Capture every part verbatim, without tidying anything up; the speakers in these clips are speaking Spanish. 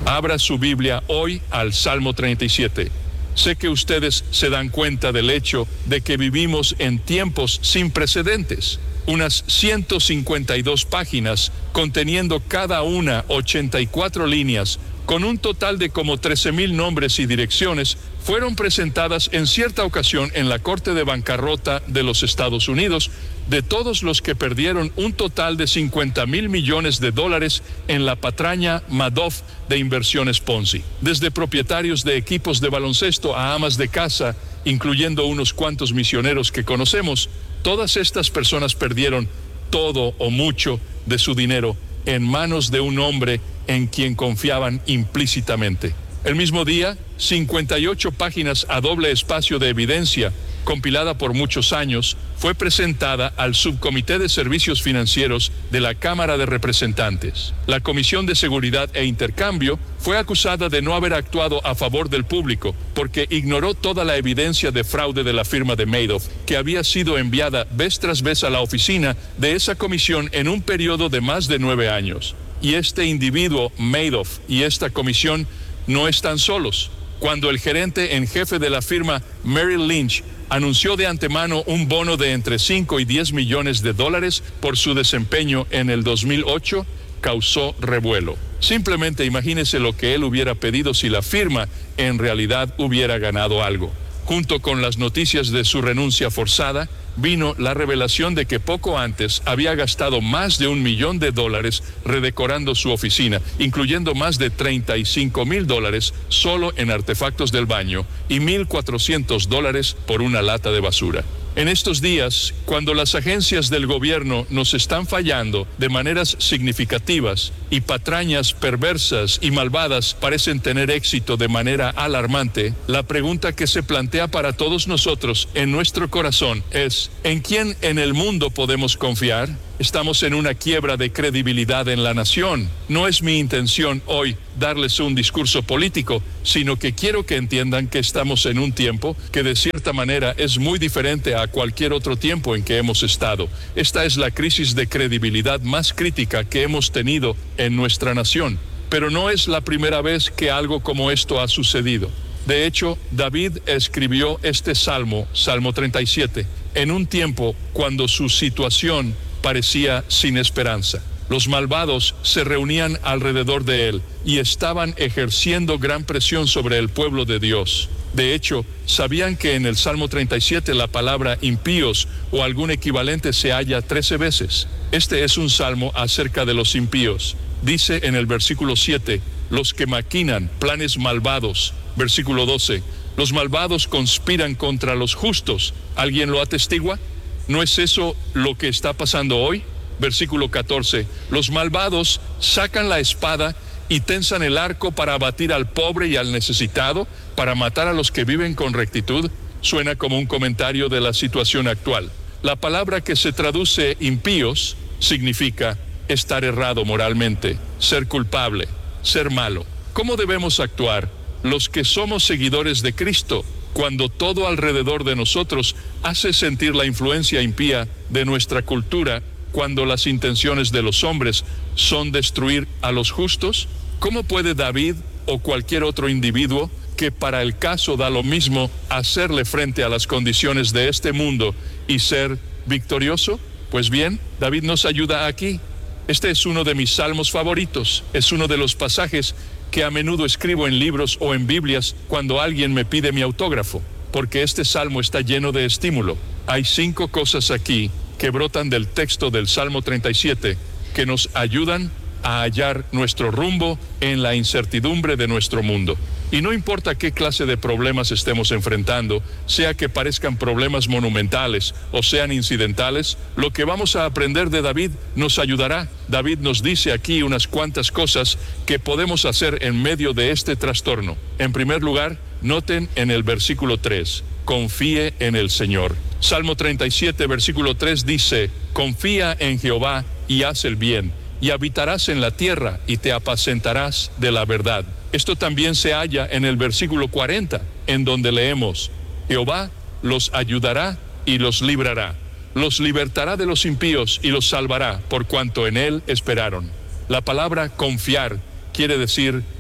Abra su Biblia hoy al Salmo treinta y siete. Sé que ustedes se dan cuenta del hecho de que vivimos en tiempos sin precedentes. Unas ciento cincuenta y dos páginas, conteniendo cada una ochenta y cuatro líneas, con un total de como trece mil nombres y direcciones, fueron presentadas en cierta ocasión en la Corte de Bancarrota de los Estados Unidos de todos los que perdieron un total de cincuenta mil millones de dólares en la patraña Madoff de inversiones Ponzi. Desde propietarios de equipos de baloncesto a amas de casa, incluyendo unos cuantos misioneros que conocemos, todas estas personas perdieron todo o mucho de su dinero en manos de un hombre en quien confiaban implícitamente. El mismo día, cincuenta y ocho páginas a doble espacio de evidencia, compilada por muchos años, fue presentada al Subcomité de Servicios Financieros de la Cámara de Representantes. La Comisión de Seguridad e Intercambio fue acusada de no haber actuado a favor del público porque ignoró toda la evidencia de fraude de la firma de Madoff, que había sido enviada vez tras vez a la oficina de esa comisión en un periodo de más de nueve años. Y este individuo, Madoff, y esta comisión no están solos. Cuando el gerente en jefe de la firma, Merrill Lynch, anunció de antemano un bono de entre cinco y diez millones de dólares por su desempeño en el dos mil ocho, causó revuelo. Simplemente imagínese lo que él hubiera pedido si la firma en realidad hubiera ganado algo. Junto con las noticias de su renuncia forzada, vino la revelación de que poco antes había gastado más de un millón de dólares redecorando su oficina, incluyendo más de treinta y cinco mil dólares solo en artefactos del baño y mil cuatrocientos dólares por una lata de basura. En estos días, cuando las agencias del gobierno nos están fallando de maneras significativas y patrañas perversas y malvadas parecen tener éxito de manera alarmante, la pregunta que se plantea para todos nosotros en nuestro corazón es: ¿en quién en el mundo podemos confiar? Estamos en una quiebra de credibilidad en la nación. No es mi intención hoy darles un discurso político, sino que quiero que entiendan que estamos en un tiempo que de cierta manera es muy diferente a cualquier otro tiempo en que hemos estado. Esta es la crisis de credibilidad más crítica que hemos tenido en nuestra nación. Pero no es la primera vez que algo como esto ha sucedido. De hecho, David escribió este salmo, Salmo treinta y siete, en un tiempo cuando su situación parecía sin esperanza. Los malvados se reunían alrededor de él y estaban ejerciendo gran presión sobre el pueblo de Dios. De hecho, sabían que en el Salmo treinta y siete la palabra impíos o algún equivalente se halla trece veces. Este es un salmo acerca de los impíos. Dice en el versículo siete, los que maquinan planes malvados. Versículo doce, los malvados conspiran contra los justos. ¿Alguien lo atestigua? ¿No es eso lo que está pasando hoy? Versículo catorce, los malvados sacan la espada y tensan el arco para abatir al pobre y al necesitado, para matar a los que viven con rectitud. Suena como un comentario de la situación actual. La palabra que se traduce impíos significa estar errado moralmente, ser culpable, ser malo. ¿Cómo debemos actuar los que somos seguidores de Cristo cuando todo alrededor de nosotros hace sentir la influencia impía de nuestra cultura, cuando las intenciones de los hombres son destruir a los justos? ¿Cómo puede David o cualquier otro individuo, que para el caso da lo mismo, hacerle frente a las condiciones de este mundo y ser victorioso? Pues bien, David nos ayuda aquí. Este es uno de mis salmos favoritos. Es uno de los pasajes que a menudo escribo en libros o en Biblias cuando alguien me pide mi autógrafo, porque este salmo está lleno de estímulo. Hay cinco cosas aquí que brotan del texto del Salmo treinta y siete que nos ayudan a hallar nuestro rumbo en la incertidumbre de nuestro mundo. Y no importa qué clase de problemas estemos enfrentando, sea que parezcan problemas monumentales o sean incidentales, lo que vamos a aprender de David nos ayudará. David nos dice aquí unas cuantas cosas que podemos hacer en medio de este trastorno. En primer lugar, noten en el versículo tres, confíe en el Señor. Salmo treinta y siete, versículo tres dice, confía en Jehová y haz el bien, y habitarás en la tierra y te apacentarás de la verdad. Esto también se halla en el versículo cuarenta, en donde leemos, Jehová los ayudará y los librará, los libertará de los impíos y los salvará, por cuanto en él esperaron. La palabra confiar quiere decir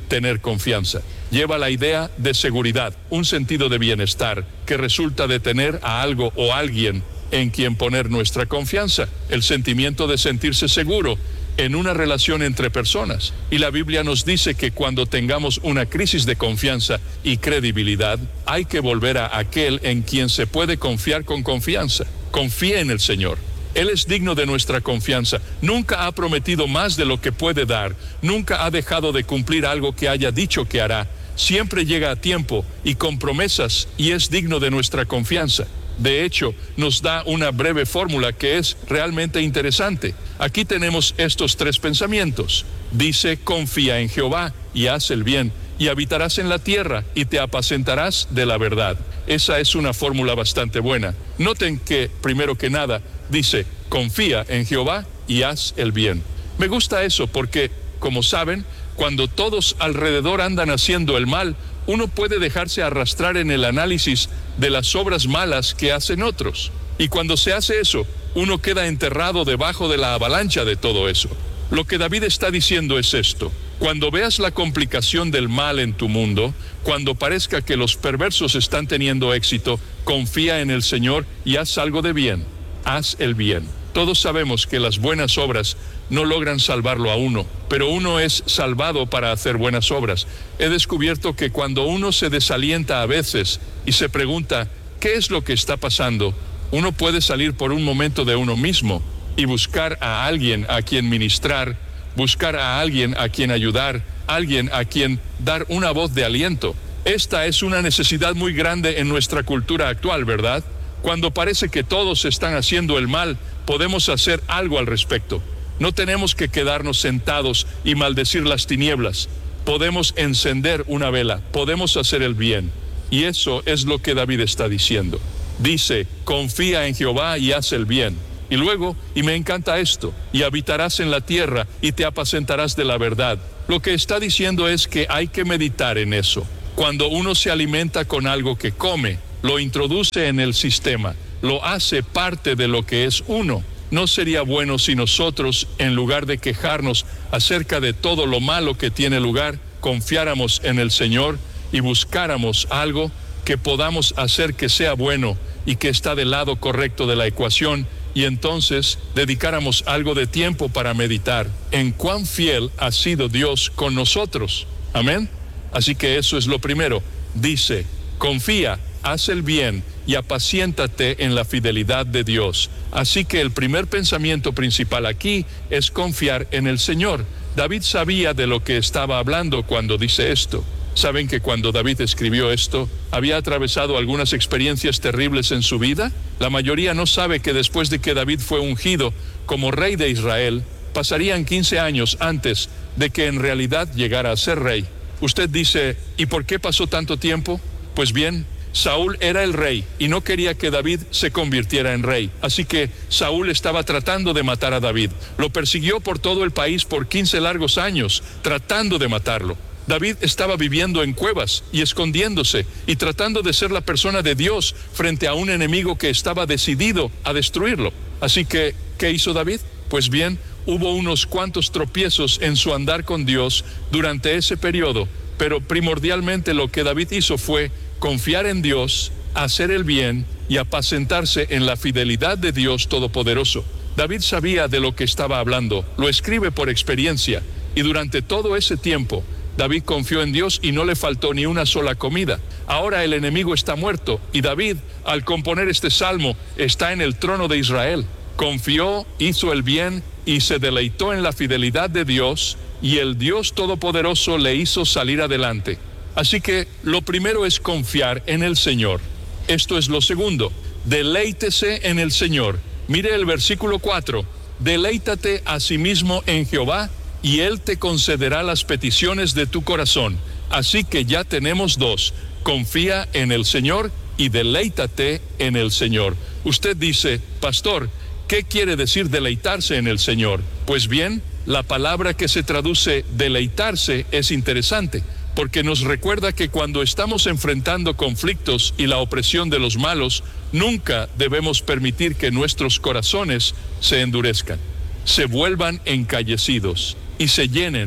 tener confianza. Lleva la idea de seguridad, un sentido de bienestar que resulta de tener a algo o alguien en quien poner nuestra confianza, el sentimiento de sentirse seguro en una relación entre personas. Y la Biblia nos dice que cuando tengamos una crisis de confianza y credibilidad, hay que volver a aquel en quien se puede confiar con confianza. Confía en el Señor. Él es digno de nuestra confianza. Nunca ha prometido más de lo que puede dar. Nunca ha dejado de cumplir algo que haya dicho que hará. Siempre llega a tiempo y con promesas y es digno de nuestra confianza. De hecho, nos da una breve fórmula que es realmente interesante. Aquí tenemos estos tres pensamientos. Dice, confía en Jehová y haz el bien, y habitarás en la tierra y te apacentarás de la verdad. Esa es una fórmula bastante buena. Noten que, primero que nada, dice, confía en Jehová y haz el bien. Me gusta eso porque, como saben, cuando todos alrededor andan haciendo el mal, uno puede dejarse arrastrar en el análisis de las obras malas que hacen otros. Y cuando se hace eso, uno queda enterrado debajo de la avalancha de todo eso. Lo que David está diciendo es esto: cuando veas la complicación del mal en tu mundo, cuando parezca que los perversos están teniendo éxito, confía en el Señor y haz algo de bien. Haz el bien. Todos sabemos que las buenas obras no logran salvarlo a uno, pero uno es salvado para hacer buenas obras. He descubierto que cuando uno se desalienta a veces y se pregunta, ¿qué es lo que está pasando?, uno puede salir por un momento de uno mismo y buscar a alguien a quien ministrar, buscar a alguien a quien ayudar, alguien a quien dar una voz de aliento. Esta es una necesidad muy grande en nuestra cultura actual, ¿verdad? Cuando parece que todos están haciendo el mal, podemos hacer algo al respecto. No tenemos que quedarnos sentados y maldecir las tinieblas. Podemos encender una vela, podemos hacer el bien. Y eso es lo que David está diciendo. Dice, confía en Jehová y haz el bien. Y luego, y me encanta esto, y habitarás en la tierra y te apacentarás de la verdad. Lo que está diciendo es que hay que meditar en eso. Cuando uno se alimenta con algo que come, lo introduce en el sistema, lo hace parte de lo que es uno. ¿No sería bueno si nosotros, en lugar de quejarnos acerca de todo lo malo que tiene lugar, confiáramos en el Señor y buscáramos algo que podamos hacer que sea bueno y que está del lado correcto de la ecuación, y entonces dedicáramos algo de tiempo para meditar en cuán fiel ha sido Dios con nosotros? Amén. Así que eso es lo primero. Dice, confía, haz el bien y apaciéntate en la fidelidad de Dios. Así que el primer pensamiento principal aquí es confiar en el Señor. David sabía de lo que estaba hablando cuando dice esto. ¿Saben que cuando David escribió esto, había atravesado algunas experiencias terribles en su vida? La mayoría no sabe que después de que David fue ungido como rey de Israel, pasarían quince años antes de que en realidad llegara a ser rey. Usted dice, ¿y por qué pasó tanto tiempo? Pues bien, Saúl era el rey y no quería que David se convirtiera en rey. Así que Saúl estaba tratando de matar a David. Lo persiguió por todo el país por quince largos años, tratando de matarlo. David estaba viviendo en cuevas y escondiéndose y tratando de ser la persona de Dios frente a un enemigo que estaba decidido a destruirlo. Así que, ¿qué hizo David? Pues bien, hubo unos cuantos tropiezos en su andar con Dios durante ese periodo, pero primordialmente lo que David hizo fue confiar en Dios, hacer el bien y apacentarse en la fidelidad de Dios Todopoderoso. David sabía de lo que estaba hablando, lo escribe por experiencia, y durante todo ese tiempo, David confió en Dios y no le faltó ni una sola comida. Ahora el enemigo está muerto y David, al componer este salmo, está en el trono de Israel. Confió, hizo el bien y se deleitó en la fidelidad de Dios, y el Dios Todopoderoso le hizo salir adelante. Así que lo primero es confiar en el Señor. Esto es lo segundo. Deleítese en el Señor. Mire el versículo cuatro. Deleítate asimismo en Jehová, y Él te concederá las peticiones de tu corazón. Así que ya tenemos dos. Confía en el Señor y deleítate en el Señor. Usted dice, pastor, ¿qué quiere decir deleitarse en el Señor? Pues bien, la palabra que se traduce deleitarse es interesante, porque nos recuerda que cuando estamos enfrentando conflictos y la opresión de los malos, nunca debemos permitir que nuestros corazones se endurezcan, se vuelvan encallecidos y se llenen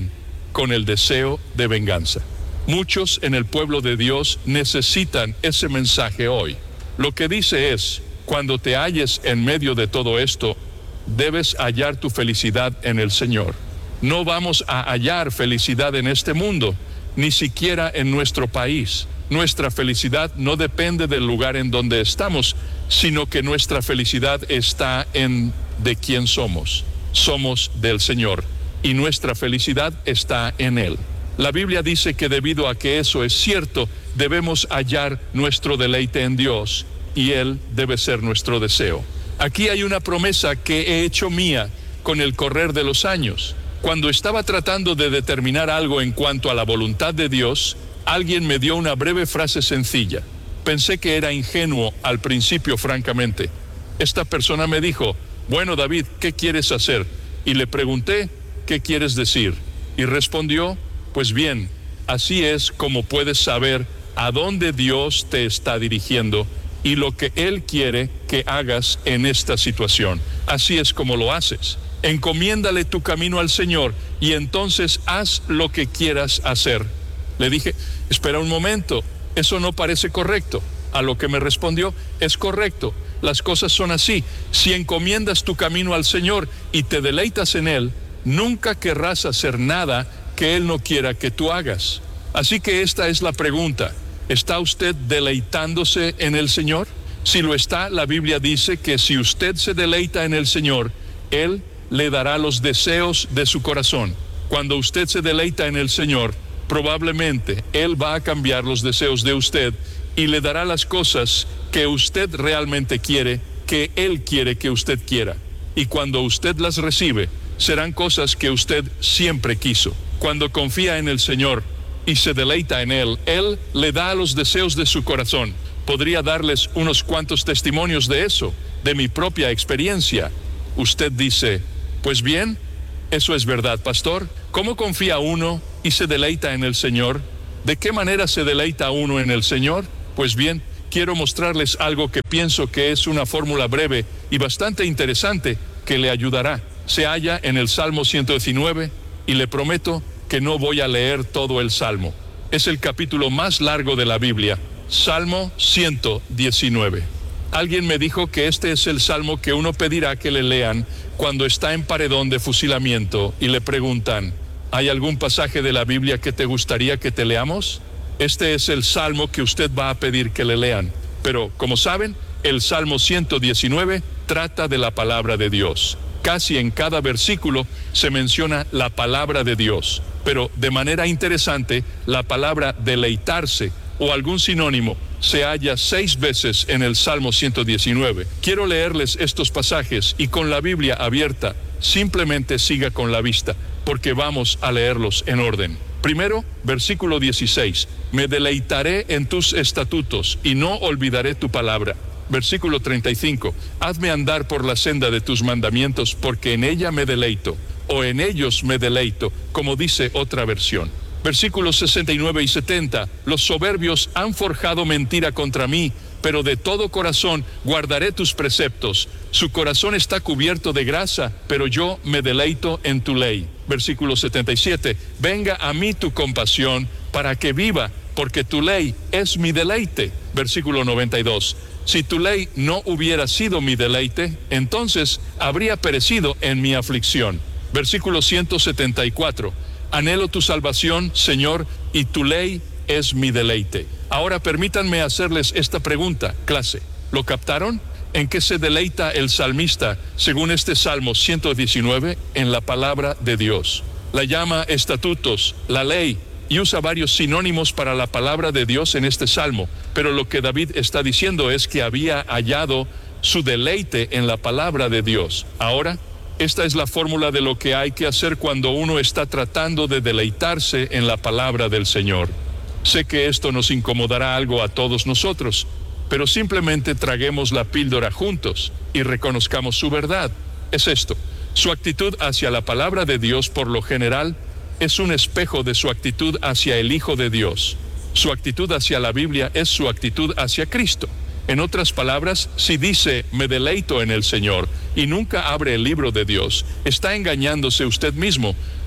con el deseo de venganza. Muchos en el pueblo de Dios necesitan ese mensaje hoy. Lo que dice es, cuando te halles en medio de todo esto, debes hallar tu felicidad en el Señor. No vamos a hallar felicidad en este mundo, ni siquiera en nuestro país. Nuestra felicidad no depende del lugar en donde estamos, sino que nuestra felicidad está en de quién somos. Somos del Señor, y nuestra felicidad está en Él. La Biblia dice que debido a que eso es cierto, debemos hallar nuestro deleite en Dios, y Él debe ser nuestro deseo. Aquí hay una promesa que he hecho mía con el correr de los años. Cuando estaba tratando de determinar algo en cuanto a la voluntad de Dios, alguien me dio una breve frase sencilla. Pensé que era ingenuo al principio, francamente. Esta persona me dijo, bueno, David, ¿qué quieres hacer? Y le pregunté, ¿qué quieres decir? Y respondió, pues bien, así es como puedes saber a dónde Dios te está dirigiendo y lo que Él quiere que hagas en esta situación. Así es como lo haces. Encomiéndale tu camino al Señor y entonces haz lo que quieras hacer. Le dije, espera un momento, eso no parece correcto. A lo que me respondió, es correcto, las cosas son así. Si encomiendas tu camino al Señor y te deleitas en Él, nunca querrás hacer nada que Él no quiera que tú hagas. Así que esta es la pregunta, ¿está usted deleitándose en el Señor? Si lo está, la Biblia dice que si usted se deleita en el Señor, Él le dará los deseos de su corazón. Cuando usted se deleita en el Señor, probablemente Él va a cambiar los deseos de usted y le dará las cosas que usted realmente quiere, que Él quiere que usted quiera. Y cuando usted las recibe, serán cosas que usted siempre quiso. Cuando confía en el Señor y se deleita en Él, Él le da los deseos de su corazón. Podría darles unos cuantos testimonios de eso, de mi propia experiencia. Usted dice, pues bien, eso es verdad, pastor. ¿Cómo confía uno y se deleita en el Señor? ¿De qué manera se deleita uno en el Señor? Pues bien, quiero mostrarles algo que pienso que es una fórmula breve y bastante interesante que le ayudará. Se halla en el Salmo ciento diecinueve y le prometo que no voy a leer todo el Salmo. Es el capítulo más largo de la Biblia, Salmo ciento diecinueve. Alguien me dijo que este es el Salmo que uno pedirá que le lean cuando está en paredón de fusilamiento y le preguntan, ¿hay algún pasaje de la Biblia que te gustaría que te leamos? Este es el Salmo que usted va a pedir que le lean. Pero, como saben, el Salmo ciento diecinueve trata de la palabra de Dios. Casi en cada versículo se menciona la palabra de Dios, pero de manera interesante, la palabra deleitarse o algún sinónimo se halla seis veces en el Salmo ciento diecinueve. Quiero leerles estos pasajes y con la Biblia abierta, simplemente siga con la vista, porque vamos a leerlos en orden. Primero, versículo dieciséis, me deleitaré en tus estatutos y no olvidaré tu palabra. Versículo treinta y cinco, hazme andar por la senda de tus mandamientos, porque en ella me deleito, o en ellos me deleito, como dice otra versión. Versículos sesenta y nueve y setenta, los soberbios han forjado mentira contra mí, pero de todo corazón guardaré tus preceptos. Su corazón está cubierto de grasa, pero yo me deleito en tu ley. Versículo setenta y siete, venga a mí tu compasión para que viva, porque tu ley es mi deleite. Versículo noventa y dos, si tu ley no hubiera sido mi deleite, entonces habría perecido en mi aflicción. Versículo ciento setenta y cuatro, anhelo tu salvación, Señor, y tu ley es mi deleite. Ahora permítanme hacerles esta pregunta, clase. ¿Lo captaron? ¿En qué se deleita el salmista, según este Salmo ciento diecinueve? En la palabra de Dios. La llama estatutos, la ley, y usa varios sinónimos para la palabra de Dios en este Salmo. Pero lo que David está diciendo es que había hallado su deleite en la palabra de Dios. Ahora, esta es la fórmula de lo que hay que hacer cuando uno está tratando de deleitarse en la palabra del Señor. Sé que esto nos incomodará algo a todos nosotros, pero simplemente traguemos la píldora juntos y reconozcamos su verdad. Es esto, su actitud hacia la palabra de Dios por lo general es un espejo de su actitud hacia el Hijo de Dios. Su actitud hacia la Biblia es su actitud hacia Cristo. En otras palabras, si dice, me deleito en el Señor, y nunca abre el libro de Dios, está engañándose usted mismo,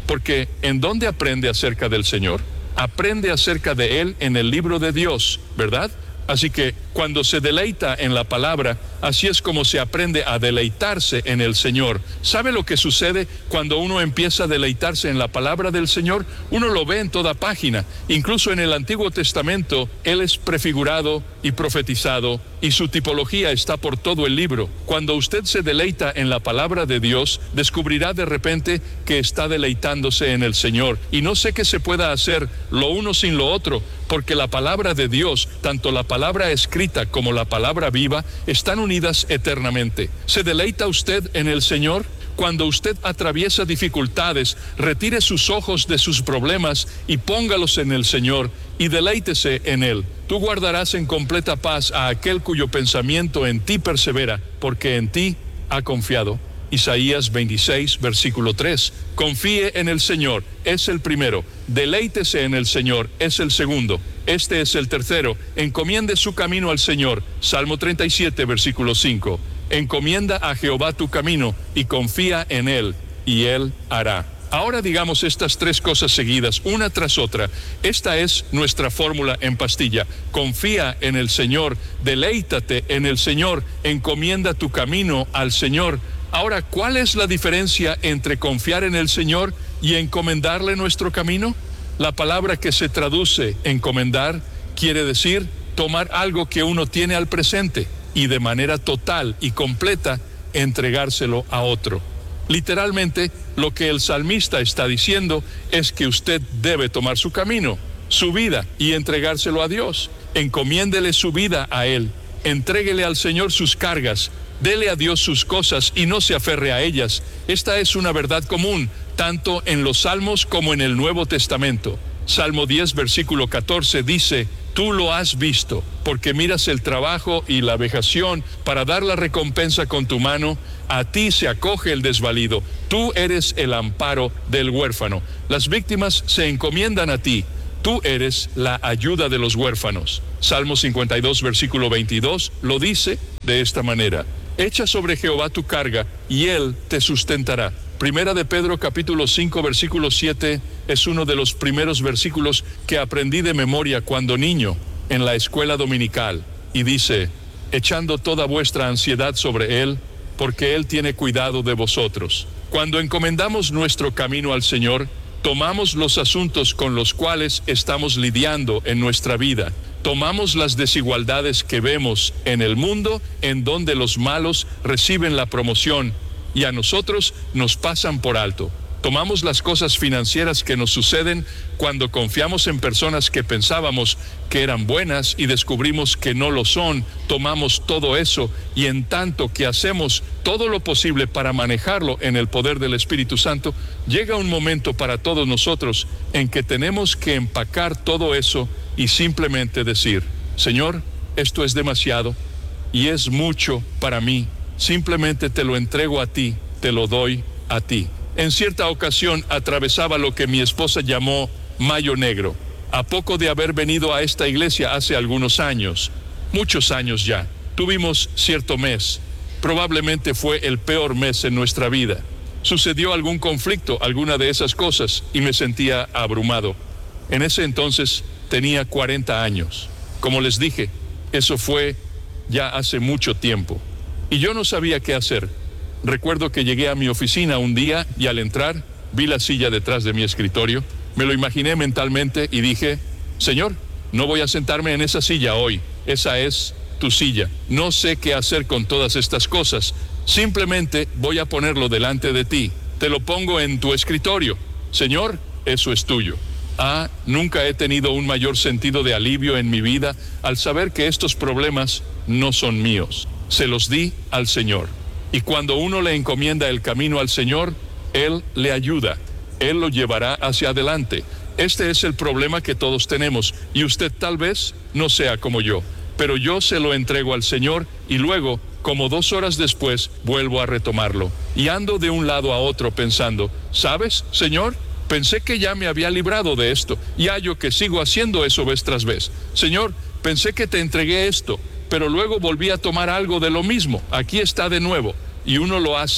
Porque ¿en dónde aprende acerca del Señor? Aprende acerca de Él en el libro de Dios, ¿verdad? Así que cuando se deleita en la palabra, así es como se aprende a deleitarse en el Señor. ¿Sabe lo que sucede cuando uno empieza a deleitarse en la palabra del Señor? Uno lo ve en toda página. Incluso en el Antiguo Testamento, Él es prefigurado y profetizado, y su tipología está por todo el libro. Cuando usted se deleita en la palabra de Dios, descubrirá de repente que está deleitándose en el Señor. Y no sé qué se pueda hacer lo uno sin lo otro, porque la palabra de Dios, tanto la palabra escrita como la palabra viva, están unidas eternamente. ¿Se deleita usted en el Señor? Cuando usted atraviesa dificultades, retire sus ojos de sus problemas y póngalos en el Señor y deleítese en Él. Tú guardarás en completa paz a aquel cuyo pensamiento en ti persevera, porque en ti ha confiado. Isaías veintiséis, versículo tres. Confíe en el Señor, es el primero. Deleítese en el Señor, es el segundo. Este es el tercero. Encomiende su camino al Señor. Salmo treinta y siete, versículo cinco. Encomienda a Jehová tu camino y confía en Él, y Él hará. Ahora digamos estas tres cosas seguidas, una tras otra. Esta es nuestra fórmula en pastilla. Confía en el Señor, deleítate en el Señor, encomienda tu camino al Señor. Ahora, ¿cuál es la diferencia entre confiar en el Señor y encomendarle nuestro camino? La palabra que se traduce encomendar quiere decir tomar algo que uno tiene al presente y de manera total y completa entregárselo a otro. Literalmente, lo que el salmista está diciendo es que usted debe tomar su camino, su vida, y entregárselo a Dios. Encomiéndele su vida a Él, entréguele al Señor sus cargas, dele a Dios sus cosas y no se aferre a ellas. Esta es una verdad común, tanto en los Salmos como en el Nuevo Testamento. Salmo diez, versículo catorce dice: tú lo has visto, porque miras el trabajo y la vejación para dar la recompensa con tu mano. A ti se acoge el desvalido, tú eres el amparo del huérfano. Las víctimas se encomiendan a ti, tú eres la ayuda de los huérfanos. Salmo cincuenta y dos, versículo veintidós, lo dice de esta manera: echa sobre Jehová tu carga, y Él te sustentará. Primera de Pedro, capítulo cinco, versículo siete, es uno de los primeros versículos que aprendí de memoria cuando niño en la escuela dominical, y dice: echando toda vuestra ansiedad sobre Él, porque Él tiene cuidado de vosotros. Cuando encomendamos nuestro camino al Señor, tomamos los asuntos con los cuales estamos lidiando en nuestra vida. Tomamos las desigualdades que vemos en el mundo, en donde los malos reciben la promoción y a nosotros nos pasan por alto. Tomamos las cosas financieras que nos suceden cuando confiamos en personas que pensábamos que eran buenas y descubrimos que no lo son. Tomamos todo eso y en tanto que hacemos todo lo posible para manejarlo en el poder del Espíritu Santo, llega un momento para todos nosotros en que tenemos que empacar todo eso y simplemente decir: Señor, esto es demasiado y es mucho para mí. Simplemente te lo entrego a ti, te lo doy a ti. En cierta ocasión atravesaba lo que mi esposa llamó Mayo Negro, a poco de haber venido a esta iglesia hace algunos años, muchos años ya. Tuvimos cierto mes, probablemente fue el peor mes en nuestra vida. Sucedió algún conflicto, alguna de esas cosas, y me sentía abrumado. En ese entonces tenía cuarenta años. Como les dije, eso fue ya hace mucho tiempo. Y yo no sabía qué hacer. Recuerdo que llegué a mi oficina un día y al entrar vi la silla detrás de mi escritorio. Me lo imaginé mentalmente y dije: Señor, no voy a sentarme en esa silla hoy. Esa es tu silla. No sé qué hacer con todas estas cosas. Simplemente voy a ponerlo delante de ti. Te lo pongo en tu escritorio. Señor, eso es tuyo. Ah, nunca he tenido un mayor sentido de alivio en mi vida al saber que estos problemas no son míos. Se los di al Señor. Y cuando uno le encomienda el camino al Señor, Él le ayuda. Él lo llevará hacia adelante. Este es el problema que todos tenemos, y usted tal vez no sea como yo, pero yo se lo entrego al Señor y luego, como dos horas después, vuelvo a retomarlo. Y ando de un lado a otro pensando: ¿sabes, Señor? Pensé que ya me había librado de esto, y hallo que sigo haciendo eso vez tras vez. Señor, pensé que te entregué esto, pero luego volví a tomar algo de lo mismo. Aquí está de nuevo. Y uno lo hace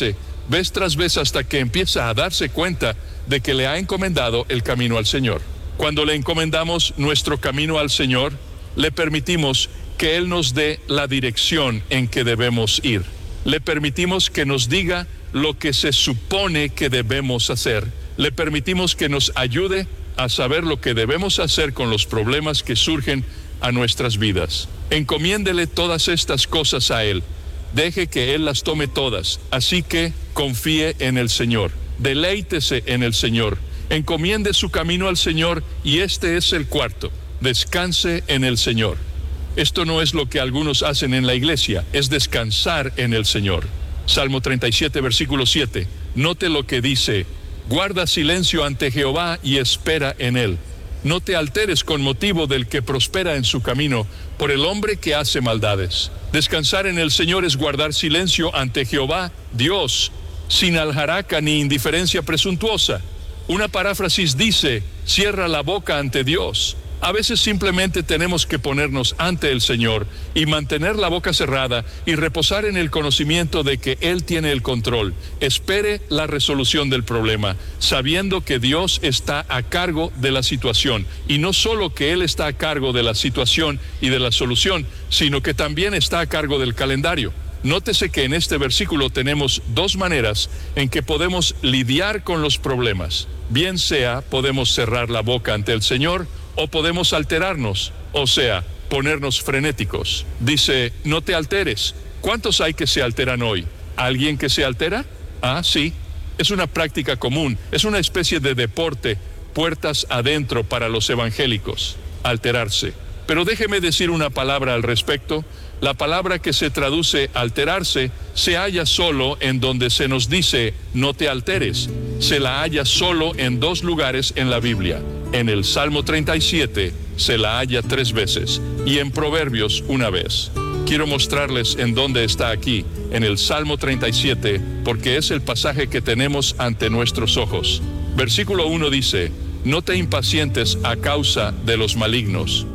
vez tras vez hasta que empieza a darse cuenta de que le ha encomendado el camino al Señor. Cuando le encomendamos nuestro camino al Señor, le permitimos que Él nos dé la dirección en que debemos ir. Le permitimos que nos diga lo que se supone que debemos hacer. Le permitimos que nos ayude a saber lo que debemos hacer con los problemas que surgen a nuestras vidas. Encomiéndele todas estas cosas a Él. Deje que Él las tome todas. Así que confíe en el Señor. Deleítese en el Señor. Encomiende su camino al Señor, y este es el cuarto. Descanse en el Señor. Esto no es lo que algunos hacen en la iglesia, es descansar en el Señor. Salmo treinta y siete, versículo siete. Note lo que dice: guarda silencio ante Jehová y espera en Él. No te alteres con motivo del que prospera en su camino, por el hombre que hace maldades. Descansar en el Señor es guardar silencio ante Jehová, Dios, sin aljaraca ni indiferencia presuntuosa. Una paráfrasis dice: cierra la boca ante Dios. A veces simplemente tenemos que ponernos ante el Señor y mantener la boca cerrada y reposar en el conocimiento de que Él tiene el control. Espere la resolución del problema, sabiendo que Dios está a cargo de la situación. Y no solo que Él está a cargo de la situación y de la solución, sino que también está a cargo del calendario. Nótese que en este versículo tenemos dos maneras en que podemos lidiar con los problemas. Bien sea, podemos cerrar la boca ante el Señor, o podemos alterarnos, o sea, ponernos frenéticos. Dice: no te alteres. ¿Cuántos hay que se alteran hoy? ¿Alguien que se altera? Ah, sí. Es una práctica común, es una especie de deporte, puertas adentro para los evangélicos, alterarse. Pero déjeme decir una palabra al respecto. La palabra que se traduce alterarse se halla solo en donde se nos dice no te alteres. Se la halla solo en dos lugares en la Biblia. En el Salmo treinta y siete se la halla tres veces y en Proverbios una vez. Quiero mostrarles en dónde está aquí, en el Salmo treinta y siete, porque es el pasaje que tenemos ante nuestros ojos. Versículo uno dice: no te impacientes a causa de los malignos.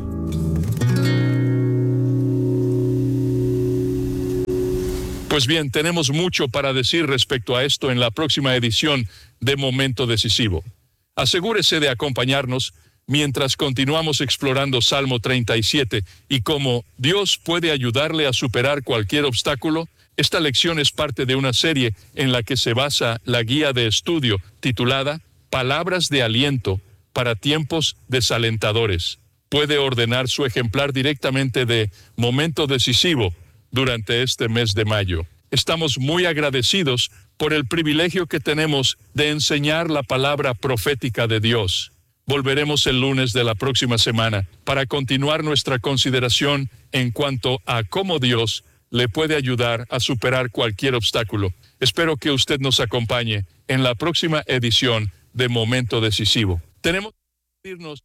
Pues bien, tenemos mucho para decir respecto a esto en la próxima edición de Momento Decisivo. Asegúrese de acompañarnos mientras continuamos explorando Salmo treinta y siete y cómo Dios puede ayudarle a superar cualquier obstáculo. Esta lección es parte de una serie en la que se basa la guía de estudio titulada Palabras de Aliento para Tiempos Desalentadores. Puede ordenar su ejemplar directamente de Momento Decisivo durante este mes de mayo. Estamos muy agradecidos por el privilegio que tenemos de enseñar la palabra profética de Dios. Volveremos el lunes de la próxima semana para continuar nuestra consideración en cuanto a cómo Dios le puede ayudar a superar cualquier obstáculo. Espero que usted nos acompañe en la próxima edición de Momento Decisivo. Tenemos que irnos.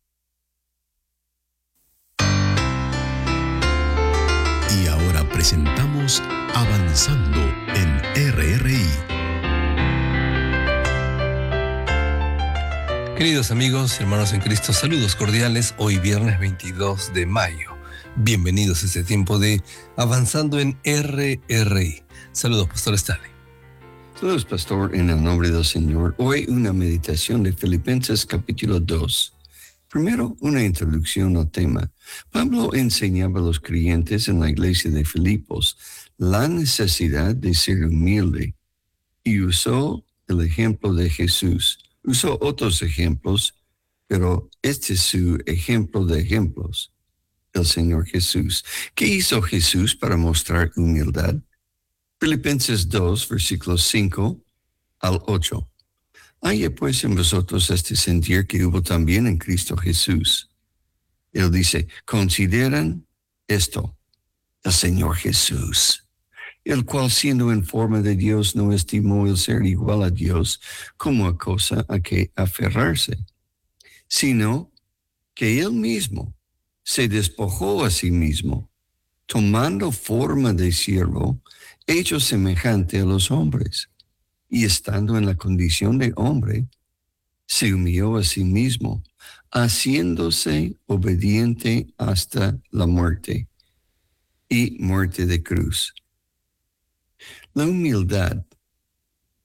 Y ahora presentamos Avanzando en R R I. Queridos amigos y hermanos en Cristo, saludos cordiales. Hoy viernes veintidós de mayo. Bienvenidos a este tiempo de Avanzando en R R I. Saludos, Pastor Stanley. Saludos, Pastor, en el nombre del Señor. Hoy una meditación de Filipenses capítulo dos. Primero, una introducción al tema. Pablo enseñaba a los creyentes en la iglesia de Filipos la necesidad de ser humilde y usó el ejemplo de Jesús. Usó otros ejemplos, pero este es su ejemplo de ejemplos, el Señor Jesús. ¿Qué hizo Jesús para mostrar humildad? Filipenses dos, versículos cinco al ocho. Haya pues en vosotros este sentir que hubo también en Cristo Jesús. Él dice: consideran esto, el Señor Jesús, el cual siendo en forma de Dios no estimó el ser igual a Dios como a cosa a que aferrarse, sino que él mismo se despojó a sí mismo, tomando forma de siervo, hecho semejante a los hombres, y estando en la condición de hombre, se humilló a sí mismo, haciéndose obediente hasta la muerte, y muerte de cruz. La humildad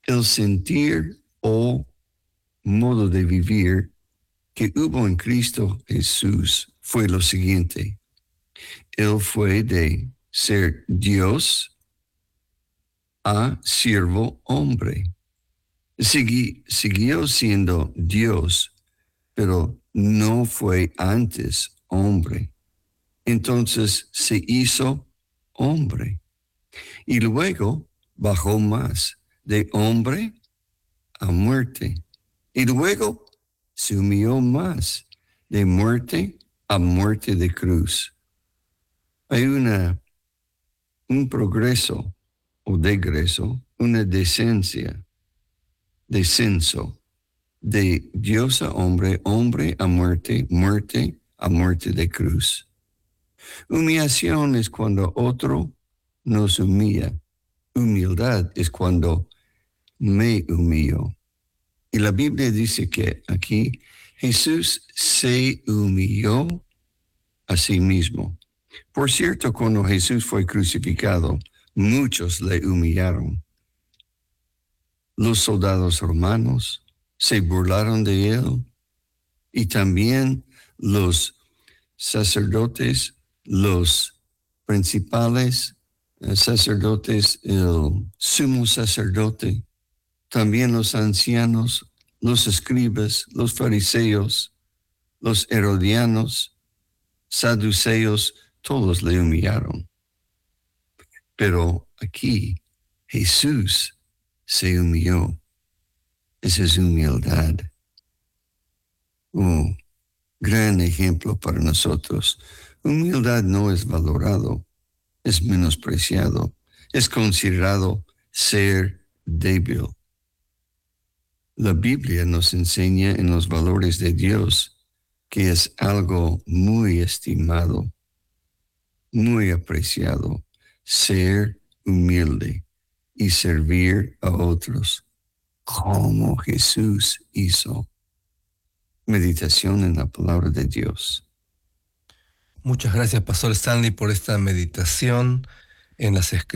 El sentir o modo de vivir que hubo en Cristo Jesús fue lo siguiente. Él fue de ser Dios a siervo hombre. Segui, siguió siendo Dios, pero no fue antes hombre. Entonces se hizo hombre. Y luego bajó más, de hombre a muerte. Y luego se humilló más, de muerte a muerte de cruz. Hay una, un progreso o degreso, una descencia, descenso, de Dios a hombre, hombre a muerte, muerte a muerte de cruz. Humillación es cuando otro nos humilla. Humildad es cuando me humillo. Y la Biblia dice que aquí Jesús se humilló a sí mismo. Por cierto, cuando Jesús fue crucificado, muchos le humillaron. Los soldados romanos se burlaron de él y también los sacerdotes, los principales eh, sacerdotes, el sumo sacerdote, también los ancianos, los escribas, los fariseos, los herodianos, saduceos, todos le humillaron. Pero aquí Jesús se humilló. Esa es humildad. Oh, gran ejemplo para nosotros. Humildad no es valorado, es menospreciado, es considerado ser débil. La Biblia nos enseña en los valores de Dios que es algo muy estimado, muy apreciado, ser humilde y servir a otros, como Jesús hizo. Meditación en la palabra de Dios. Muchas gracias, Pastor Stanley, por esta meditación en las Escrituras.